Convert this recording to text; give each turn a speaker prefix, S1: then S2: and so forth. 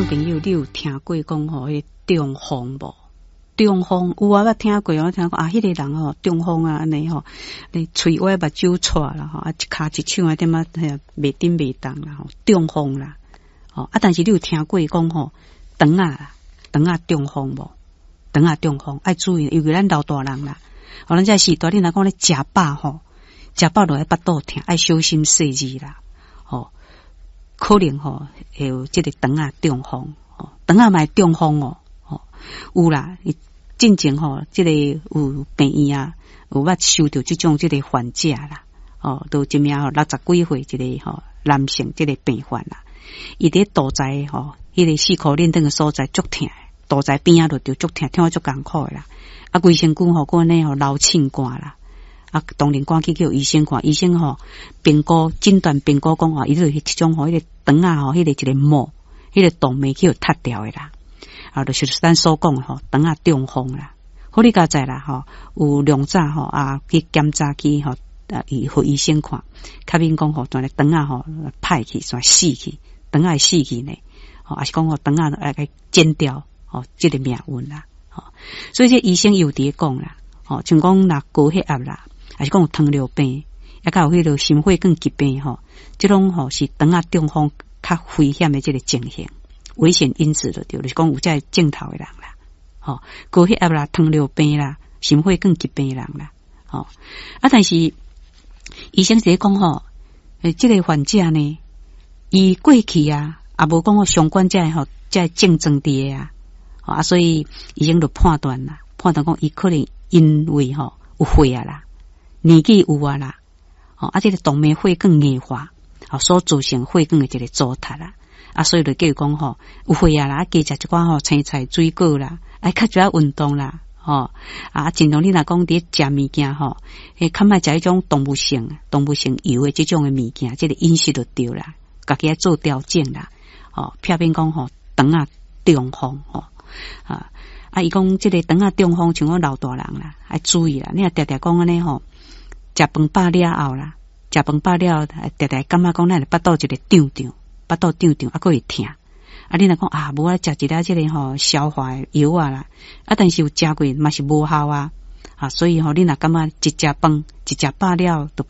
S1: 朋友，你有听过讲吼，迄中风无？中风有啊，我听过，我听过啊，迄个人吼，中风啊，安尼吼，你喙歪目睭错啦吼，啊一骹一手啊点啊，袂顶袂动啦吼，中风啦，哦啊，但是你有听过讲吼，肠啊中风无？肠啊中风爱注意，尤其咱老大人啦，哦，咱这时代你若讲咧食饱吼，食饱落来腹肚痛，爱小心细字啦，哦。可能吼会有这个肠啊中风，哦，肠啊嘛中风哦，哦有啦，进前吼这个有病院啊，有捌收到这种这个患者啦，哦，都一名吼60几岁这个吼男性这个病患啦，伊伫肚脐吼，迄个四块链灯的所在足痛，肚脐边啊就足痛，听我足艰苦的啦，啊规身躯吼过呢吼流沁汗啦。啊，当然赶去叫医生看，医生吼评估诊断评估讲吼，伊就是迄种吼，迄个肠啊吼，迄个一个膜，迄个动脉去有塌掉的啦。啊，就是咱所讲吼，肠啊中风啦。好，你家在啦吼，有两早吼啊去检查去吼，伊互医生看，较免讲吼，当然肠啊吼歹去，煞死去，肠啊会死去呢。吼，也是讲吼肠啊来剪掉，吼，这个命运啦。吼，所以这医生有伫讲啦，吼，像讲若高血压啦。还是讲有糖尿病，也较有迄个心血管疾病吼，这种吼是肠啊中风较危险的这个情形，危险因子就对，就是讲有这症头的人啦，吼高血压啦、糖尿病啦、心血管疾病的人啦，吼啊，但是医生是讲吼，这个患者呢，伊过去啊，也无讲相关这吼这症状伫啊，啊，所以医生就判断讲伊可能因为吼有血啊啦。年纪有啊啦，哦，啊，这个动脉血管硬化，哦，所造成血管的这个阻塞啦，啊，所以就叫伊讲吼，有血啊啦，加食一寡吼青菜、水果啦，哎，较主要运动啦，吼，啊，尽量你若讲伫食物件吼，较莫食迄种动物性油的这种的物件，这个饮食就对啦，家己要做调整啦，哦，避免讲吼肠啊中风吼，啊，伊讲这个肠啊中风，像我老大人啦，要注意啦，你若常常讲安尼吼。食饭饱了后啦，食饭饱了，常常感觉讲咱腹肚一个胀，腹肚胀，还佫会痛。啊，你若讲啊，无啊食一粒这个吼消化的药啊啦，啊，但是有食过嘛是无效啊，啊，所以吼你若感觉一食饭，一食饱了，